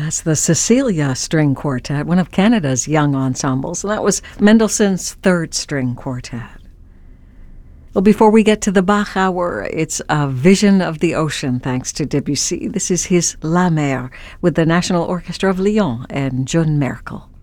That's the Cecilia String Quartet, one of Canada's young ensembles, and that was Mendelssohn's Third String Quartet. Well, before we get to the Bach Hour, it's a vision of the ocean thanks to Debussy. This is his La Mer with the National Orchestra of Lyon and John Merkel.